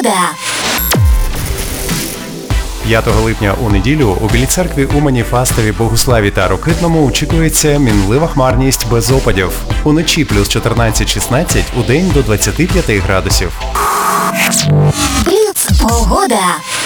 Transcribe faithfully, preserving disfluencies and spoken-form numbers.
Погода. п'ятого липня у неділю у Білій Церкві, Умані, Фастові, Богуславі та Рокитному очікується мінлива хмарність без опадів. Уночі плюс чотирнадцять-шістнадцять, удень до двадцяти п'яти градусів. Бліц. Погода.